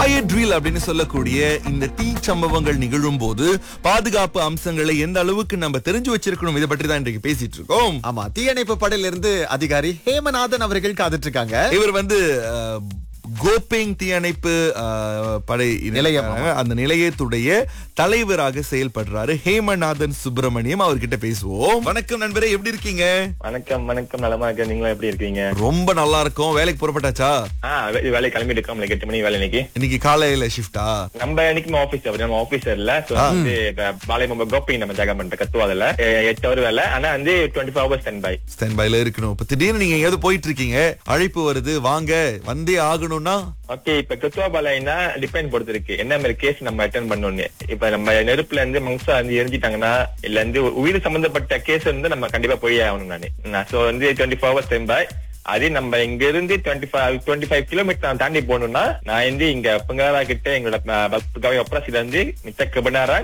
Fire drill அப்படின்னு சொல்லக்கூடிய இந்த தீ சம்பவங்கள் நிகழும் போது பாதுகாப்பு அம்சங்களை எந்த அளவுக்கு நம்ம தெரிஞ்சு வச்சிருக்கணும், இதை பற்றி தான் இன்றைக்கு பேசிட்டு இருக்கோம். ஆமா, தீயணைப்பு படையில இருந்து அதிகாரி ஹேமநாதன் அவர்கள் காத்துட்டு இருக்காங்க. இவர் வந்து கோபிங் தீயணைப்பு படை நிலையம், அந்த நிலையத்துடைய தலைவராக செயல்படுறாரு ஹேமநாதன் சுப்பிரமணியம். அவர்கிட்ட பேசுவோம். வணக்கம் நண்பரே, எப்படி இருக்கீங்க? வணக்கம் வணக்கம், நலமா இருக்க. நீங்களும் எப்படி இருக்கீங்க? ரொம்ப நல்லா இருக்கும். வேலைக்கு புறப்பட்டாச்சா? வேலை கிளம்பிட்டு இருக்கோம். 8 மணி வேலை இன்னைக்கு காலையில ஷிஃப்டா? நம்ம இன்னைக்கு ஆபீஸ் நம்ம ஆபீசர் இல்ல. பாளையம் கோப்பிங் நம்ம ஜாகம் பண்ற கத்துவாதுல 8 ஹவர் வேலை. ஆனா வந்து 24 hours ஸ்டாண்ட் பைல இருக்கணும். இப்ப திடீர்னு நீங்க எங்கேயாவது போயிட்டு இருக்கீங்க, அழைப்பு வருது, வாங்க வந்தே ஆகணும்னா ஓகே. இப்ப கத்துவா பாளையம்னா டிபெண்ட் பொறுத்து இருக்கு என்ன மாதிரி கேஸ் நம்ம அட்டென்ட் பண்ணணும்னு. இப்ப நம்ம நெருப்புல இருந்து மங்சா வந்து எரிஞ்சிட்டாங்கன்னா இல்ல வந்து உயிர் சம்பந்தப்பட்ட கேஸ் வந்து நம்ம கண்டிப்பா போய் ஆகணும். நானு சோ வந்து 24 hours ஸ்டாண்ட் பை. அது நம்ம இங்க இருந்து 25 கிலோமீட்டர் தாண்டி போகணும்னா நான் வந்து இங்க பங்காரா கிட்ட எங்களோட ஒப்ராசில இருந்து மிச்ச கபனாரா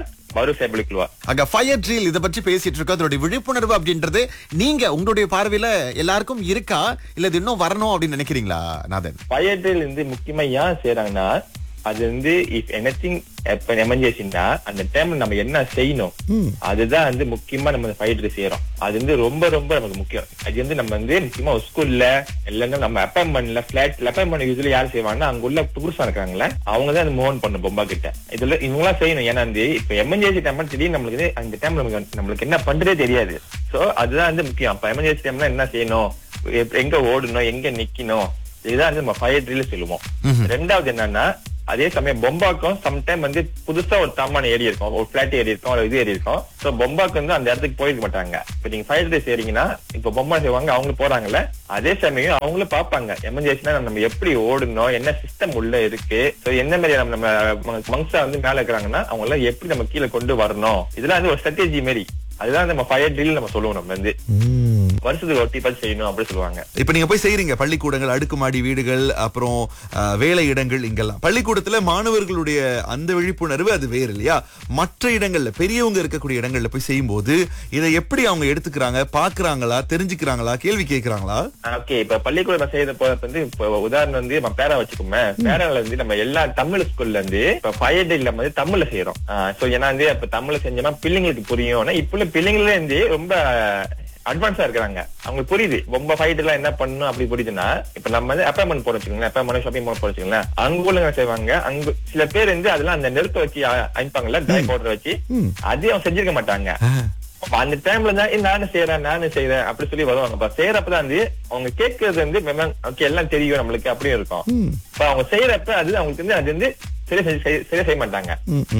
அங்க ஃபயர் ட்ரில் இத பற்றி பேசிட்டு இருக்கோம். அதோட விழிப்புணர்வு அப்படின்றது நீங்க உங்களுடைய பார்வையில எல்லாருக்கும் இருக்கா, இல்ல இது இன்னும் வரணும் அப்படின்னு நினைக்கிறீங்களா நாதன்? ஃபயர் ட்ரில் வந்து முக்கியமா ஏன் செய்யறாங்கன்னா, அது வந்து இஃப் எனிதிங் எமர்ஜென்சின்னா அந்த டைம்ல நம்ம என்ன செய்யணும், அதுதான் வந்து முக்கியமா நம்ம ஃபயர் ட்ரில் செய்யறோம். அது வந்து ரொம்ப ரொம்ப நமக்கு முக்கியம். அது வந்து நம்ம வந்து முக்கியமா ஸ்கூல்ல இல்லைன்னா நம்ம அப்பார்ட்மெண்ட்ல பிளாட்ல அப்பார்ட்மெண்ட் யூஸ்வலி யாரு செய்வாங்கன்னா அங்க உள்ள புதுசா இருக்காங்களே அவங்க தான் மூவ் பண்ணும் பொம்பா கிட்ட. இதுல இவங்களாம் செய்யணும். ஏன்னா வந்து இப்ப எமர்ஜென்சி டைம் திடீர்னு நம்மளுக்கு அந்த டைம்ல நம்மளுக்கு என்ன பண்றதே தெரியாது. சோ அதுதான் வந்து முக்கியம். அப்ப எமர்ஜென்சி டைம்ல என்ன செய்யணும், எங்க ஓடணும், எங்க நிக்கணும், இதுதான் வந்து நம்ம ஃபயர் ட்ரில் சொல்லுவோம். ரெண்டாவது என்னன்னா, அதே சமயம் பொம்பாக்கும் சம்டைம் வந்து புதுசா ஒரு தாமான ஏறி இருக்கும், ஒரு பிளாட் ஏறி இருக்கும், ஒரு இது ஏறி இருக்கும். சோ பொம்பாக்கு வந்து அந்த இடத்துக்கு போயிருக்க மாட்டாங்க. இப்ப நீங்க ஃபயர் ட்ரில் செய்றீங்கன்னா இப்ப பொம்மா செய்வாங்க, அவங்களும் போறாங்கல்ல, அதே சமயம் அவங்களும் பாப்பாங்க எமர்ஜென்சினா நம்ம எப்படி ஓடணும், என்ன சிஸ்டம் உள்ள இருக்கு, என்ன மாதிரி நம்ம மங்சா வந்து மேல இருக்கிறாங்கன்னா அவங்க எல்லாம் எப்படி நம்ம கீழே கொண்டு வரணும், இதெல்லாம் வந்து ஒரு ஸ்ட்ராட்டஜி மாதிரி. அதுதான் நம்ம ஃபயர் ட்ரில் நம்ம சொல்லுவோம். நம்ம வந்து வருஷத்துக்கு ஒரு டிபால் செய்யணும் அப்படி சொல்லுவாங்க. இப்ப நீங்க போய் செய்யறீங்க பள்ளிக்கூடங்கள், அடுக்குமாடி வீடுகள், அப்புறம் வேலை இடங்கள், இங்கெல்லாம் பள்ளிக்கூடத்துல மாணவர்களுடைய அந்த விழிப்புணர்வு அது வேறு இல்லையா? மற்ற இடங்கள்ல பெரியவங்க இருக்கக்கூடிய இடங்கள்ல போய் செய்யும் போது இதை எப்படி அவங்க எடுத்துக்கிறாங்க, பாக்குறாங்களா, தெரிஞ்சுக்கிறாங்களா, கேள்வி கேட்கிறாங்களா? ஓகே, இப்ப பள்ளிக்கூடம் செய்யற போது வந்து உதாரணம் வந்து நம்ம பேரா வச்சுக்கோமே, பேரால வந்து நம்ம எல்லா தமிழ் ஸ்கூல்ல இருந்து இப்ப ஃபயர் ட்ரில் நம்ம வந்து தமிழ்ல செய்யறோம். சோ ஏன்னா வந்து இப்ப தமிழ்ல செஞ்சோம்னா பிள்ளைங்களுக்கு புரியும். இப்ப பிள்ளைங்களே இருந்து ரொம்ப அட்வான்ஸா இருக்கிறாங்க, அவங்களுக்கு புரியுது ரொம்ப ஃபைட் எல்லாம் என்ன பண்ணணும் அப்படி புரியுதுன்னா. இப்ப நம்ம வந்து அப்பார்ட்மெண்ட் போட வச்சுக்கோங்களேன், அப்பார்ட்மெண்ட் ஷாப்பிங் மால் போட வச்சுக்கோங்களேன், அங்க உள்ள செய்வாங்க. அங்க சில பேர் வந்து அதெல்லாம் அந்த நெருப்பை வச்சு அனுப்பாங்கல்ல, ட்ரை பவுடர் வச்சு, அதையும் அவங்க செஞ்சிருக்க மாட்டாங்க. அந்த டைம்ல தான் நானும் செய்யறேன் அப்படி சொல்லி வருவாங்க. செய்யறப்பதான் வந்து அவங்க கேட்கறது வந்து ஓகே எல்லாம் தெரியும் நம்மளுக்கு அப்படியும் இருக்கும். இப்ப அவங்க செய்யறப்ப அது அவங்களுக்கு வந்து அது வந்து சரியா செய்ய மாட்டாங்க.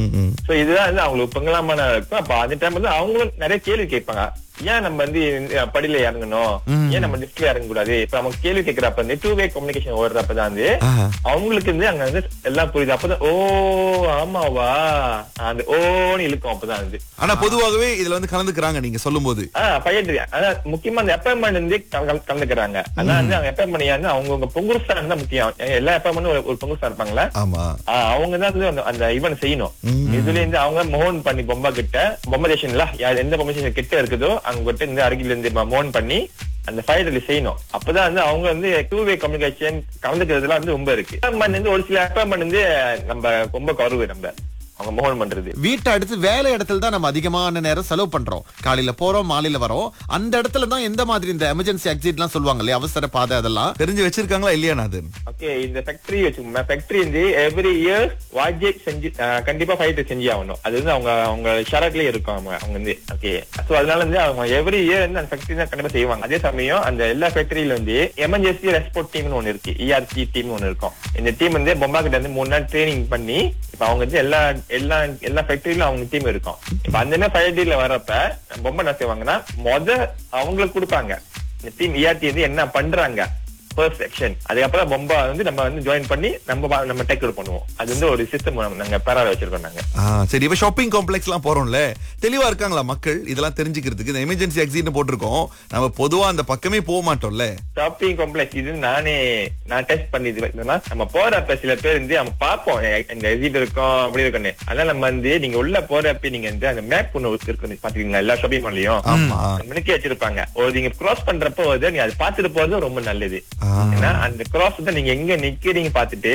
சோ இதுதான் வந்து அவங்களுக்கு பொங்கலாமான இருக்கும். அப்ப அந்த டைம் வந்து அவங்களும் நிறைய கேள்வி கேட்பாங்க. ஏன் நம்ம வந்து படியில இறங்கணும், ஏன் நம்ம லிப்ட்ல இறங்க கூடாது. இப்ப அவங்க கேள்வி கேட்கிறப்ப வந்து 2 வே கம்யூனிகேஷன் ஓடுறப்பதான் வந்து அவங்களுக்கு வந்து அங்க வந்து எல்லாம் புரியுது. அப்பதான் ஓ ஆமாவா அந்த ஓன்னு இழுக்கும். அப்பதான் வந்து ஆனா பொதுவாகவே இதுல வந்து கலந்துக்கிறாங்க நீங்க சொல்லும் போது. பையன் அதான் முக்கியமா அந்த அப்பார்ட்மெண்ட் வந்து கலந்துக்கிறாங்க. அதான் வந்து அவங்க அப்பார்ட்மெண்ட் வந்து அவங்க பொங்குருஸ்தா இருந்தா முக்கியம். எல்லா அப்பார்ட்மெண்ட்டும் ஒரு பொங்குருஸ்தா இருப்பாங்களா, அவங்கதான் வந்து அந்த ஈவென்ட் செய்யணும். இதுல இருந்து அவங்க மோகன் பண்ணி பொம்மை கிட்ட, பொம்மை ஸ்டேஷன்ல எந்த பொம்மை ஸ்டேஷன் கிட்ட இருக்குதோ அங்க இந்த அருகில இருந்து மோகன் பண்ணி அந்த ஃபயர் ட்ரில் செய்யணும். அப்பதான் வந்து அவங்க வந்து 2 வே கம்யூனிகேஷன் கலந்துக்கிறதுலாம் வந்து ரொம்ப இருக்கு. வந்து ஒரு சில அப்பார்ட்மெண்ட் வந்து நம்ம ரொம்ப கௌரவம் நம்ம அவங்க மோகன் பண்றது. வீட்டை அடுத்து வேலை இடத்துல தான் நம்ம அதிகமான நேரம் செலவு பண்றோம். காலையில போறோம், மாலையில வரோம். அந்த இடத்துல தான் எந்த மாதிரி இந்த எமர்ஜென்சி எக்ஸிட் எல்லாம் சொல்லுவாங்க இல்லையா, அவசர பாதை, அதெல்லாம் தெரிஞ்சு வச்சிருக்காங்களா இல்லையா நாதன்? ஓகே, இந்த ஃபேக்டரி வச்சுக்கோங்க. ஃபேக்டரி வந்து எவ்ரி இயர் வாஜெட் செஞ்சு கண்டிப்பா ஃபைட் செஞ்சு ஆகணும். அது வந்து அவங்க ஷரட்லயே இருக்கும். அவங்க வந்து ஓகே, சோ அதனால வந்து அவங்க எவ்ரி இயர் வந்து அந்த ஃபேக்டரி தான் கண்டிப்பா செய்வாங்க. அதே சமயம் அந்த எல்லா ஃபேக்டரியில வந்து எமர்ஜென்சி ரெஸ்பான்ஸ் டீம்னு ஒண்ணு இருக்கு, ERT டீம் ஒண்ணு இருக்கும். இந்த டீம் வந்து பொம்பா கிட்ட வந்து 3 நாள் ட்ரைனிங் பண்ணி இப்ப அவங்க வந்து எல்லா ஃபேக்டரியிலும் அவங்க டீம் இருக்கும். இப்ப அந்த ஃபயர் ட்ரில்ல வரப்ப பொம்மை என்ன செய்வாங்கன்னா அவங்களுக்கு கொடுப்பாங்க இந்த டீம் ERT வந்து என்ன பண்றாங்க ஃபர்ஸ்ட் செக்ஷன். அதுக்கப்புறம் பொம்பா வந்து நம்ம வந்து ஜாயின் பண்ணி நம்ம டேக் ஓவர் பண்ணுவோம். அது வந்து ஒரு சிஸ்டம் நாங்க பேரால வச்சிருக்கோம் நாங்க. சரி, இப்ப ஷாப்பிங் காம்ப்ளெக்ஸ் எல்லாம் போறோம்ல, தெளிவா இருக்காங்களா மக்கள் இதெல்லாம் தெரிஞ்சுக்கிறதுக்கு? இந்த எமர்ஜென்சி எக்ஸிட் போட்டிருக்கோம், நம்ம பொதுவா அந்த பக்கமே போக மாட்டோம்ல. ஷாப்பிங் காம்ப்ளெக்ஸ் இது நான் டெஸ்ட் பண்ணி நம்ம போறப்ப சில பேர் வந்து அவங்க பாப்போம் இந்த எக்ஸிட் இருக்கும் அப்படி இருக்குன்னு. அதனால நம்ம வந்து நீங்க உள்ள போறப்ப நீங்க வந்து அந்த மேப் ஒண்ணு இருக்கு பாத்தீங்களா, எல்லா ஷாப்பிங் மால்லையும் மினுக்கி வச்சிருப்பாங்க. ஒரு நீங்க கிராஸ் பண்றப்போ நீங்க அது பாத்துட்டு போறது ரொம்ப நல்லது. ஏன்னா அந்த கிராஸ் தான் நீங்க எங்க நிக்கிறீங்க பாத்துட்டு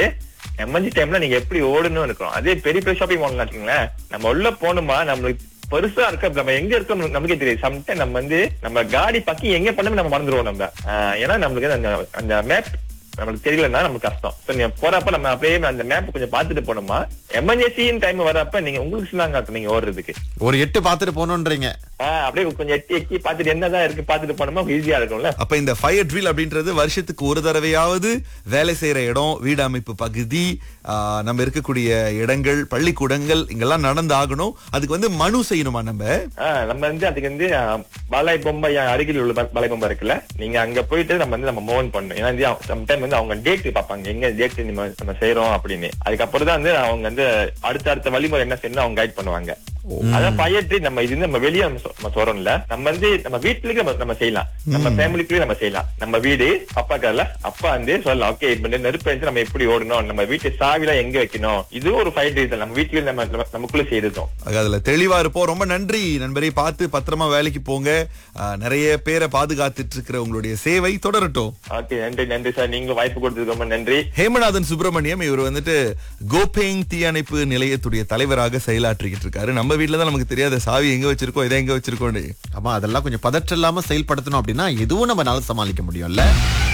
எமர்ஜென்சி டைம்ல நீங்க எப்படி ஓடணும்னு இருக்கணும். அதே பெரிய பெரிய ஷாப்பிங் மால் வச்சுக்கோங்களேன், நம்ம உள்ள போகணுமா நம்மளுக்கு பெருசா இருக்க, நம்ம எங்க இருக்கோம் நமக்கே தெரியாது. சம்டைம் நம்ம காடி பக்கி எங்க பண்ணவே நம்ம மறந்துடுவோம் நம்ம. ஏன்னா நம்மளுக்கு அந்த மேப் நம்மளுக்கு தெரியலன்னா நமக்கு கஷ்டம். நீங்க போறப்ப நம்ம அப்படியே அந்த மேப் கொஞ்சம் பாத்துட்டு போனோமா, எமர்ஜென்சின்னு டைம் வரப்ப நீங்க உங்களுக்கு சொல்லாங்க நீங்க ஓடுறதுக்கு ஒரு 8 பாத்துட்டு போகணும்ன்றீங்க. அப்படியே கொஞ்சம் எட்டி பாத்துட்டு என்னதான் இருக்கு பாத்துட்டு போனோமா ஈஸியா இருக்கும்ல. அப்ப இந்த ஃபயர் ட்ரில் அப்படின்றது வருஷத்துக்கு ஒரு தடவையாவது வேலை செய்யற இடம், வீடு அமைப்பு பகுதி, நம்ம இருக்கக்கூடிய இடங்கள், பள்ளிக்கூடங்கள் இங்கெல்லாம் நடந்தாகணும். அதுக்கு மனு செய்யணுமா நம்ம அதுக்கு பாலாய் பொம்மை அருகில் உள்ள பாலாய் பொம்மை இருக்குல்ல, நீங்க அங்க போயிட்டு நம்ம மூவ் பண்ணணும். ஏன்னா சம்டைம் அவங்க டேட் பார்ப்பாங்க, எங்க டேட் நம்ம செய்யறோம் அப்படின்னு. அதுக்கப்புறம் தான் அவங்க அடுத்த வழிமுறை என்ன செய்யணும் அவங்க கைட் பண்ணுவாங்க. அதான் ஃபயர் ட்ரில் நம்ம இது நம்ம வெளியே நம்ம சொல்றோம்ல, நம்ம வீட்டுக்கு நம்ம செய்யலாம், நம்ம ஃபேமிலிக்குள்ளே நம்ம செய்யலாம். நம்ம வீடு அப்பாக்கல்ல அப்பா சொல்லலாம், ஓகே இப்ப நெருப்பு நம்ம எப்படி ஓடணும், நம்ம வீட்டு சாவிலாம் எங்க வைக்கணும், இது ஒரு ஃபயர் ட்ரில் நம்ம வீட்டுல நமக்குள்ள செய்யறதும். அதுல தெளிவா இருப்போம். ரொம்ப நன்றி நண்பரை, பார்த்து பத்திரமா வேலைக்கு போங்க. நிறைய பேரை பாதுகாத்துட்டு இருக்கிற உங்களுடைய சேவை தொடரட்டும். ஓகே, நன்றி சார், நீங்க வாய்ப்பு கொடுத்ததுக்கு ரொம்ப நன்றி. ஹேமநாதன் சுப்பிரமணியம் இவர் கோபேங் தீயணைப்பு நிலையத்துடைய தலைவராக செயலாற்றிக்கிட்டு இருக்காரு. நம்ம வீட்டுல தான் நமக்கு தெரியாத சாவி எங்க வச்சிருக்கோம், இதை எங்க வச்சிருக்கோம். ஆமா, அதெல்லாம் கொஞ்சம் பதற்றம் இல்லாம செயல்படுத்தணும் அப்படின்னா எதுவும் நம்மளால சமாளிக்க முடியும்ல.